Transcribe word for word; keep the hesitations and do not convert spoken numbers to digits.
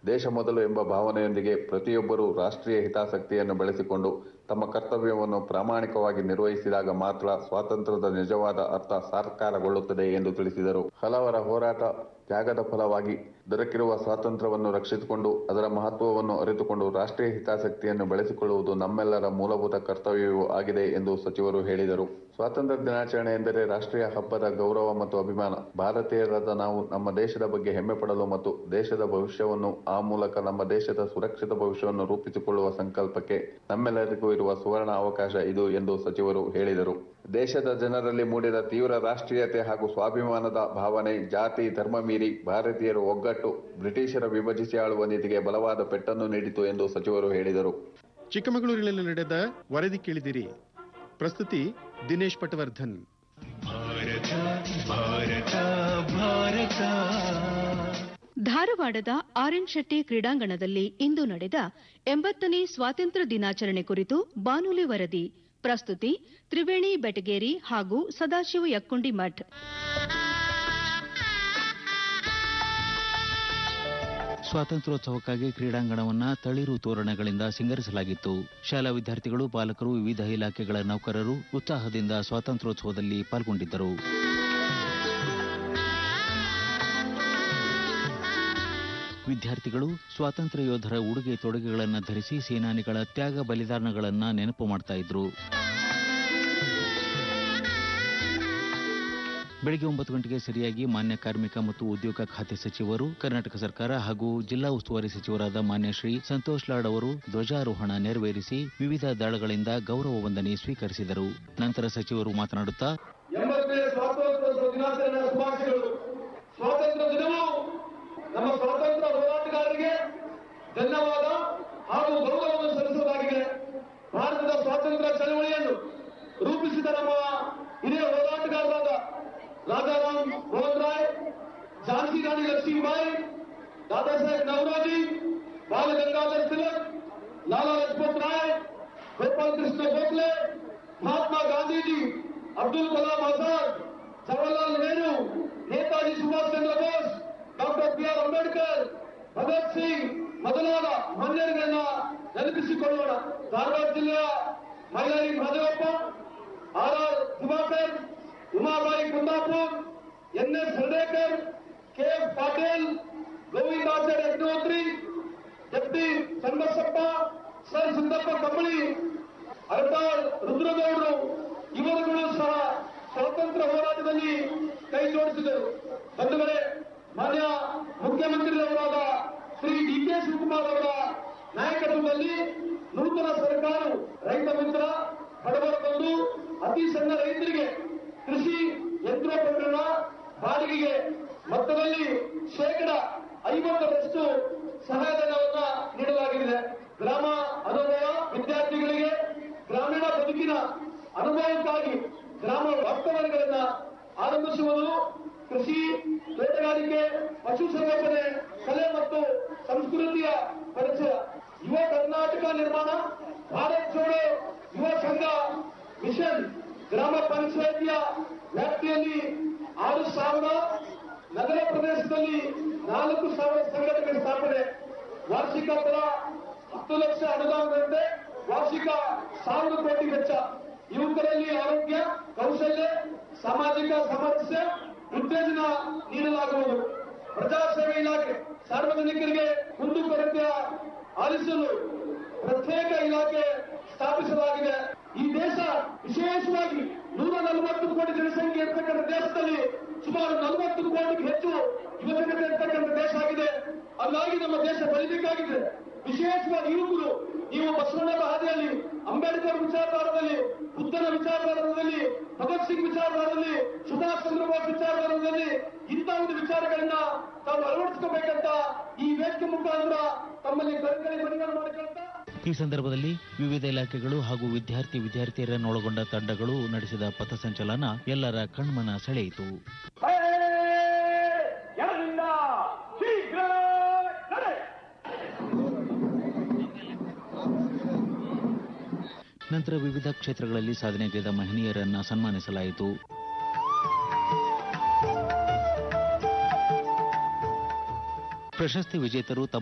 ದೇಶ ಮೊದಲು ಎಂಬ ಭಾವನೆಯೊಂದಿಗೆ ಪ್ರತಿಯೊಬ್ಬರೂ ರಾಷ್ಟ್ರೀಯ ಹಿತಾಸಕ್ತಿಯನ್ನು ಬೆಳೆಸಿಕೊಂಡು ತಮ್ಮ ಕರ್ತವ್ಯವನ್ನು ಪ್ರಾಮಾಣಿಕವಾಗಿ ನಿರ್ವಹಿಸಿದಾಗ ಮಾತ್ರ ಸ್ವಾತಂತ್ರ್ಯದ ನಿಜವಾದ ಅರ್ಥ ಸಾಕಾರಗೊಳ್ಳುತ್ತದೆ ಎಂದು ತಿಳಿಸಿದರು. ಹಲವರ ಹೋರಾಟ ತ್ಯಾಗದ ಫಲವಾಗಿ ದೊರಕಿರುವ ಸ್ವಾತಂತ್ರ್ಯವನ್ನು ರಕ್ಷಿಸಿಕೊಂಡು ಅದರ ಮಹತ್ವವನ್ನು ಅರಿತುಕೊಂಡು ರಾಷ್ಟ್ರೀಯ ಹಿತಾಸಕ್ತಿಯನ್ನು ಬೆಳೆಸಿಕೊಳ್ಳುವುದು ನಮ್ಮೆಲ್ಲರ ಮೂಲಭೂತ ಕರ್ತವ್ಯವೂ ಆಗಿದೆ ಎಂದು ಸಚಿವರು ಹೇಳಿದರು. ಸ್ವಾತಂತ್ರ್ಯ ದಿನಾಚರಣೆ ಎಂದರೆ ರಾಷ್ಟ್ರೀಯ ಹಬ್ಬದ ಗೌರವ ಮತ್ತು ಅಭಿಮಾನ. ಭಾರತೀಯರಾದ ನಾವು ನಮ್ಮ ದೇಶದ ಬಗ್ಗೆ ಹೆಮ್ಮೆ ಪಡಲು ಮತ್ತು ದೇಶದ ಭವಿಷ್ಯವನ್ನು ಆ ಮೂಲಕ ನಮ್ಮ ದೇಶದ ಸುರಕ್ಷಿತ ಭವಿಷ್ಯವನ್ನು ರೂಪಿಸಿಕೊಳ್ಳುವ ಸಂಕಲ್ಪಕ್ಕೆ ನಮ್ಮೆಲ್ಲರಿಗೂ ಇರುವ ಸುವರ್ಣ ಅವಕಾಶ ಇದು ಎಂದು ಸಚಿವರು ಹೇಳಿದರು. ದೇಶದ ಜನರಲ್ಲಿ ಮೂಡಿದ ತೀವ್ರ ರಾಷ್ಟ್ರೀಯತೆ ಹಾಗೂ ಸ್ವಾಭಿಮಾನದ ಭಾವನೆ ಜಾತಿ ಧರ್ಮ ಮೀರಿ ಭಾರತೀಯರು ಒಗ್ಗಟ್ಟು ಬ್ರಿಟಿಷರ ವಿಭಜಿಸಿ ಆಳುವ ನೀತಿಗೆ ಬಲವಾದ ಪೆಟ್ಟನ್ನು ನೀಡಿತು ಎಂದು ಸಚಿವರು ಹೇಳಿದರು. ಚಿಕ್ಕಮಗಳೂರಿನಲ್ಲಿ ನಡೆದ ವರದಿ ಕೇಳಿದಿರಿ. ಪ್ರಸ್ತುತಿ ದಿನೇಶ್ ಪಟವರ್ಧನ್. ಭಾರತ ಭಾರತ ಭಾರತ. ಧಾರವಾಡದ ಆರ್ ಎನ್ ಶೆಟ್ಟಿ ಕ್ರೀಡಾಂಗಣದಲ್ಲಿ ಇಂದು ನಡೆದ ಎಂಬತ್ತನೇ ಸ್ವಾತಂತ್ರ್ಯ ದಿನಾಚರಣೆ ಕುರಿತು ಬಾನುಲಿ ವರದಿ. ಪ್ರಸ್ತುತಿ ತ್ರಿವೇಣಿ ಬೆಟಗೇರಿ ಹಾಗೂ ಸದಾಶಿವ ಯಕ್ಕುಂಡಿ ಮಠ್. ಸ್ವಾತಂತ್ರ್ಯೋತ್ಸವಕ್ಕಾಗಿ ಕ್ರೀಡಾಂಗಣವನ್ನು ತಳಿರು ತೋರಣಗಳಿಂದ ಸಿಂಗರಿಸಲಾಗಿತ್ತು. ಶಾಲಾ ವಿದ್ಯಾರ್ಥಿಗಳು, ಪಾಲಕರು, ವಿವಿಧ ಇಲಾಖೆಗಳ ನೌಕರರು ಉತ್ಸಾಹದಿಂದ ಸ್ವಾತಂತ್ರ್ಯೋತ್ಸವದಲ್ಲಿ ಪಾಲ್ಗೊಂಡಿದ್ದರು. ವಿದ್ಯಾರ್ಥಿಗಳು ಸ್ವಾತಂತ್ರ್ಯ ಯೋಧರ ಉಡುಗೆ ತೊಡುಗೆಗಳನ್ನು ಧರಿಸಿ ಸೇನಾನಿಗಳ ತ್ಯಾಗ ಬಲಿದಾನಗಳನ್ನು ನೆನಪು ಮಾಡ್ತಾ ಇದ್ರು. ಬೆಳಗ್ಗೆ ಒಂಬತ್ತು ಗಂಟೆಗೆ ಸರಿಯಾಗಿ ಮಾನ್ಯ ಕಾರ್ಮಿಕ ಮತ್ತು ಉದ್ಯೋಗ ಖಾತೆ ಸಚಿವರು, ಕರ್ನಾಟಕ ಸರ್ಕಾರ ಹಾಗೂ ಜಿಲ್ಲಾ ಉಸ್ತುವಾರಿ ಸಚಿವರಾದ ಮಾನ್ಯ ಶ್ರೀ ಸಂತೋಷ್ ಲಾಡ್ ಅವರು ಧ್ವಜಾರೋಹಣ ನೆರವೇರಿಸಿ ವಿವಿಧ ದಳಗಳಿಂದ ಗೌರವ ವಂದನೆ ಸ್ವೀಕರಿಸಿದರು. ನಂತರ ಸಚಿವರು ಮಾತನಾಡುತ್ತಾ, ಸ್ವಾತಂತ್ರ್ಯ ದಿನವೂ ನಮ್ಮ ಸ್ವಾತಂತ್ರ್ಯ ಹೋರಾಟಗಾರರಿಗೆ ಧನ್ಯವಾದ ಹಾಗೂ ಗೌರವವನ್ನು ಸಲ್ಲಿಸುವುದಾಗಿದೆ. ಭಾರತದ ಸ್ವಾತಂತ್ರ್ಯ ಚಳವಳಿಯನ್ನು ರೂಪಿಸಿದ ನಮ್ಮ ಹಿರಿಯ ಹೋರಾಟಗಾರರಾದ ರಾಜಾರಾಮ್ ಮೋಹನ್ ರಾಯ್, ಝಾನ್ಸಿ ರಾಣಿ ಲಕ್ಷ್ಮೀಬಾಯಿ, ದಾದಾ ಸಾಹೇಬ್ ನವರೋಜಿ, ಬಾಲ Gangadhar Tilak, Lala Lajpat Roy, Gopal Krishna Gokhale, Mahatma Gandhiji, Abdul Kalam Azad, Jawaharlal Nehru, Netaji Subhash Chandra Bose, doctor B R Ambedkar, Bhagat Singh ಮೊದಲಾದ ಮಾನ್ಯರನ್ನ ನೆನಪಿಸಿಕೊಳ್ಳೋಣ. ಧಾರವಾಡ ಜಿಲ್ಲೆಯ Mylari Mahadevappa, R R Diwakar, Umabai Kundapur, N S Hardekar, K F Patil, Govindacharya Agnihotri, Jagadish Channabasappa, sir Siddappa Kambali, Aratal ರುದ್ರಗೌಡರು ಇವರುಗಳು ಸಹ ಸ್ವಾತಂತ್ರ್ಯ ಹೋರಾಟದಲ್ಲಿ ಕೈ ಜೋಡಿಸಿದರು. ಬಂಧುಗಳೇ, ಮಾನ್ಯ ಮುಖ್ಯಮಂತ್ರಿಯವರಾದ ಶ್ರೀ ಡಿ ಕೆ ಶಿವಕುಮಾರ್ ಅವರ ನಾಯಕತ್ವದಲ್ಲಿ ನೂತನ ಸರ್ಕಾರವು ರೈತ ಮಿತ್ರ, ಬಡವರ ಬಂಧು, ಅತಿ ಸಣ್ಣ ರೈತರಿಗೆ ಕೃಷಿ ಯಂತ್ರೋಪಕರಣ ಬಾಡಿಗೆಗೆ ಮೊತ್ತದಲ್ಲಿ ಶೇಕಡ ಐವತ್ತರಷ್ಟು ಸಹಾಯಧನವನ್ನ ನೀಡಲಾಗಿದೆ. ಗ್ರಾಮ ಅನುಭವ ವಿದ್ಯಾರ್ಥಿಗಳಿಗೆ ಗ್ರಾಮೀಣ ಬದುಕಿನ ಅನುಭವಕ್ಕಾಗಿ ಗ್ರಾಮ ವಾಸ್ತವಗಳನ್ನ ಆರಂಭಿಸುವುದು, ಕೃಷಿ, ತೋಟಗಾರಿಕೆ, ಪಶುಸಂಗೋಪನೆ, ಕಲೆ ಮತ್ತು ಸಂಸ್ಕೃತಿಯ ಪರಿಚಯ, ಯುವ ಕರ್ನಾಟಕ ನಿರ್ಮಾಣ, ಭಾರತ್ ಜೋಡೋ ಯುವ ಸಂಘ ಮಿಷನ್, ಗ್ರಾಮ ಪಂಚಾಯಿತಿಯ ವ್ಯಾಪ್ತಿಯಲ್ಲಿ ಆರು ಸಾವಿರ, ನಗರ ಪ್ರದೇಶದಲ್ಲಿ ನಾಲ್ಕು ಸಾವಿರ ಸಂಘಟನೆ ಸ್ಥಾಪನೆ, ವಾರ್ಷಿಕ ದರ ಹತ್ತು ಲಕ್ಷ ಅನುದಾನದಂತೆ ವಾರ್ಷಿಕ ಸಾವಿರ ಕೋಟಿ ವೆಚ್ಚ, ಯುವಕರಲ್ಲಿ ಆರೋಗ್ಯ, ಕೌಶಲ್ಯ, ಸಾಮಾಜಿಕ ಸಾಮರಸ್ಯ ಉತ್ತೇಜನ ನೀಡಲಾಗುವುದು. ಪ್ರಜಾಸೇವೆ ಇಲಾಖೆ ಸಾರ್ವಜನಿಕರಿಗೆ ಕುಂದುಕೊರತೆ ಆಲಿಸಲು ಪ್ರತ್ಯೇಕ ಇಲಾಖೆ ಸ್ಥಾಪಿಸಲಾಗಿದೆ. ಈ ದೇಶ ವಿಶೇಷವಾಗಿ ನೂರ ನಲವತ್ತು ಕೋಟಿ ಜನಸಂಖ್ಯೆ ಇರ್ತಕ್ಕಂಥ ದೇಶದಲ್ಲಿ ಸುಮಾರು ನಲವತ್ತು ಕೋಟಿಗೂ ಹೆಚ್ಚು ಯುವಜನತೆ ಇರ್ತಕ್ಕಂಥ ದೇಶ ಆಗಿದೆ. ಹಾಗಾಗಿ ನಮ್ಮ ದೇಶ ಬೆಳಿಬೇಕಾಗಿದೆ. ವಿಶೇಷವಾಗಿ ಯುವಕರು, ನೀವು ಬಸವಣ್ಣನ ಹಾದಿಯಲ್ಲಿ, ಅಂಬೇಡ್ಕರ್ ವಿಚಾರಧಾರದಲ್ಲಿ, ಬುದ್ಧನ ವಿಚಾರಧಾರದಲ್ಲಿ, ಭಗತ್ ಸಿಂಗ್ ವಿಚಾರಧಾರದಲ್ಲಿ, ಸುಭಾಷ್ ಚಂದ್ರ ಬೋಸ್ ವಿಚಾರಧಾರದಲ್ಲಿ ಇಂಥ ಒಂದು ವಿಚಾರಗಳನ್ನ ತಾವು ಅಳವಡಿಸಿಕೋಬೇಕಂತ ಈ ವೇದಿಕೆ ಮುಖಾಂತರ ತಮ್ಮಲ್ಲಿ ಕರೆಕರೆ ಮನವಿ ಮಾಡಿಕೊಳ್ತಾ, ಈ ಸಂದರ್ಭದಲ್ಲಿ ವಿವಿಧ ಇಲಾಖೆಗಳು ಹಾಗೂ ವಿದ್ಯಾರ್ಥಿ ವಿದ್ಯಾರ್ಥಿಯರನ್ನೊಳಗೊಂಡ ತಂಡಗಳು ನಡೆಸಿದ ಪಥಸಂಚಲನ ಎಲ್ಲರ ಕಣ್ಮನ ಸೆಳೆಯಿತು. ನಂತರ ವಿವಿಧ ಕ್ಷೇತ್ರಗಳಲ್ಲಿ ಸಾಧನೆಗೈದ ಮಹನೀಯರನ್ನ ಸನ್ಮಾನಿಸಲಾಯಿತು. ಪ್ರಶಸ್ತಿ ವಿಜೇತರು ತಮ್ಮ